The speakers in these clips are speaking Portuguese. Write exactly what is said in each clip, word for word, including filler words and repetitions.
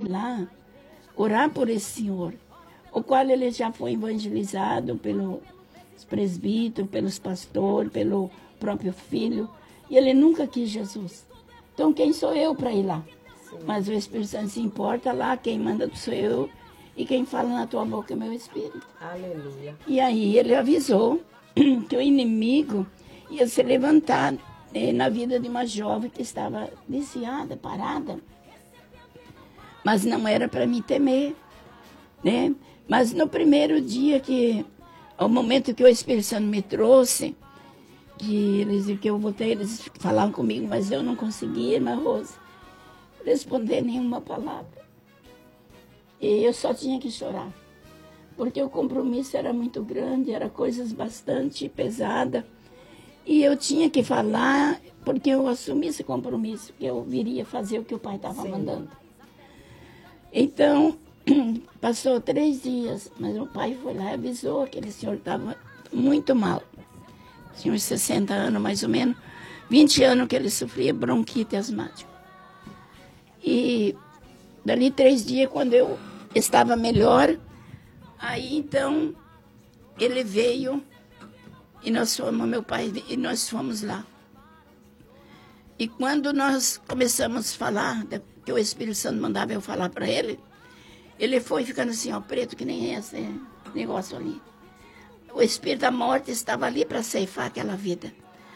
lá, orar por esse senhor, o qual ele já foi evangelizado pelos presbíteros, pelos pastores, pelo próprio filho, e ele nunca quis Jesus. Então, quem sou eu para ir lá? Sim. Mas o Espírito Santo se importa lá, quem manda sou eu, e quem fala na tua boca é meu Espírito. Aleluia. E aí ele avisou que o inimigo ia se levantar eh, na vida de uma jovem que estava viciada, parada. Mas não era para me temer, né? Mas no primeiro dia que, ao momento que o Espírito Santo me trouxe, que eles que eu voltei, eles falavam comigo, mas eu não conseguia, irmã Rose, responder nenhuma palavra. E eu só tinha que chorar, porque o compromisso era muito grande, era coisas bastante pesadas. E eu tinha que falar, porque eu assumi esse compromisso, que eu viria fazer o que o pai estava mandando. Então, passou três dias, mas o pai foi lá e avisou que aquele senhor estava muito mal. Tinha uns sessenta anos, mais ou menos, vinte anos que ele sofria bronquite asmática. E dali três dias, quando eu estava melhor, aí então ele veio e nós fomos, meu pai, e nós fomos lá. E quando nós começamos a falar, que o Espírito Santo mandava eu falar para ele, ele foi ficando assim, ó, preto, que nem esse negócio ali. O Espírito da morte estava ali para ceifar aquela vida.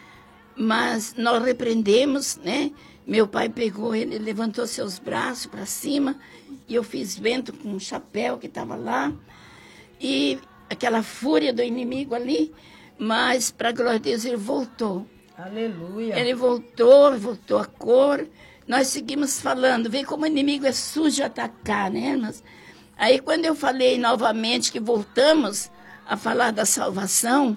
Mas nós repreendemos, né? Meu pai pegou ele, levantou seus braços para cima, e eu fiz vento com um chapéu que estava lá, e aquela fúria do inimigo ali, mas, para a glória de Deus, ele voltou. Aleluia. Ele voltou, voltou a cor. Nós seguimos falando, vê como o inimigo é sujo atacar, né, irmãs? Aí, quando eu falei novamente que voltamos a falar da salvação,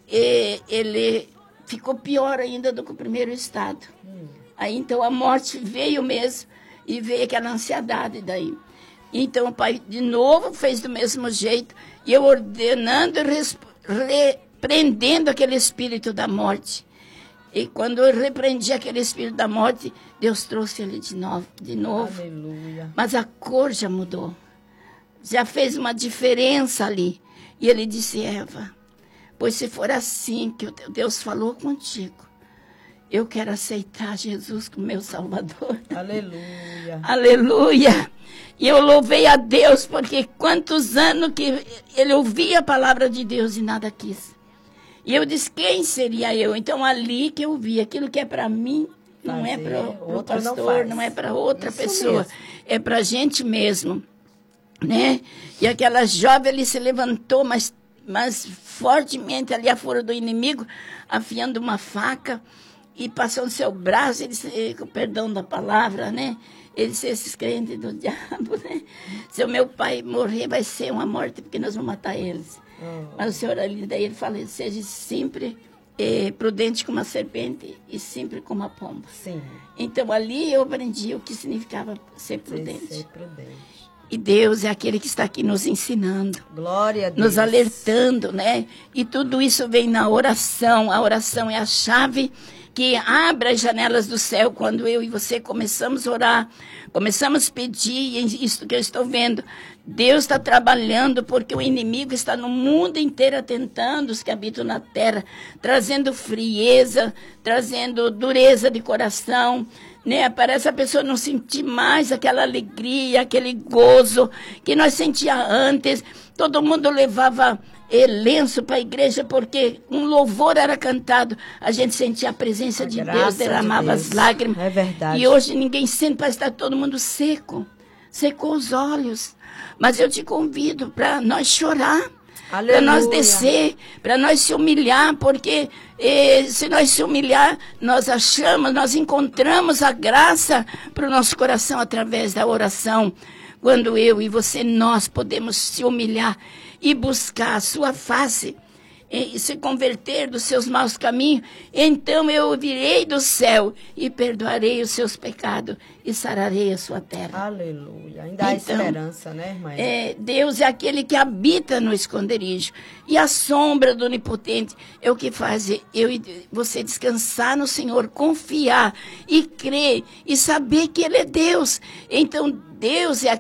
ele ficou pior ainda do que o primeiro estado. Hum. Aí, então, a morte veio mesmo, e veio aquela ansiedade daí. Então, o pai, de novo, fez do mesmo jeito, e eu ordenando e repreendendo aquele espírito da morte. E quando eu repreendi aquele espírito da morte, Deus trouxe ele de novo. De novo. Aleluia. Mas a cor já mudou. Já fez uma diferença ali. E ele disse, Eva, pois se for assim que o teu Deus falou contigo, eu quero aceitar Jesus como meu Salvador. Aleluia. Aleluia. E eu louvei a Deus, porque quantos anos que ele ouvia a palavra de Deus e nada quis. E eu disse, quem seria eu? Então, ali que eu vi, aquilo que é para mim, não Fazer, é para o pastor, não, não é para outra Isso pessoa, mesmo. É para a gente mesmo, né? E aquela jovem ali se levantou, mas, mas fortemente ali a fora do inimigo, afiando uma faca, e passou no seu braço, ele disse, com perdão da palavra, né? Ele disse, esses crentes do diabo, né? Se o meu pai morrer, vai ser uma morte, porque nós vamos matar eles. Uhum. Mas o Senhor ali, daí ele fala, seja sempre eh, prudente como a serpente e sempre como a pomba. Sim. Então ali eu aprendi o que significava ser prudente. Ser prudente. E Deus é aquele que está aqui nos ensinando. Glória a Deus. Nos alertando, né? E tudo isso vem na oração. A oração é a chave que abre as janelas do céu quando eu e você começamos a orar, começamos a pedir, e isso que eu estou vendo, Deus está trabalhando porque o inimigo está no mundo inteiro atentando os que habitam na terra, trazendo frieza, trazendo dureza de coração, né? Parece a pessoa não sentir mais aquela alegria, aquele gozo que nós sentíamos antes. Todo mundo levava eh, lenço para a igreja porque um louvor era cantado. A gente sentia a presença a de Deus, derramava de Deus. As lágrimas. É verdade. E hoje ninguém sente, parece estar todo mundo seco. Secou os olhos. Mas eu te convido para nós chorar. Para nós descer, para nós se humilhar, porque eh, se nós se humilhar, nós achamos, nós encontramos a graça para o nosso coração através da oração. Quando eu e você, nós podemos se humilhar e buscar a sua face, e se converter dos seus maus caminhos, então eu virei do céu e perdoarei os seus pecados e sararei a sua terra. Aleluia. Ainda há então, esperança, né, irmã? É, Deus é aquele que habita no esconderijo. E a sombra do Onipotente é o que faz eu e você descansar no Senhor, confiar e crer e saber que Ele é Deus. Então, Deus é